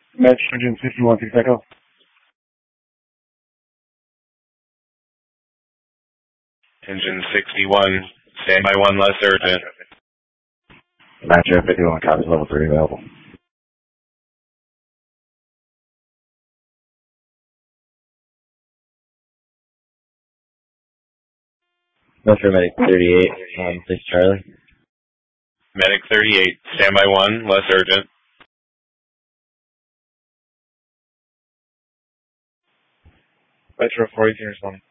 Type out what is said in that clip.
Metro Engine 61, 6 Echo. Engine 61, standby 1 less urgent. Metro 51, copies level 3 available. Metro Medic 38, 6 Charlie. Medic 38, standby 1 less urgent. Metro 42, responding.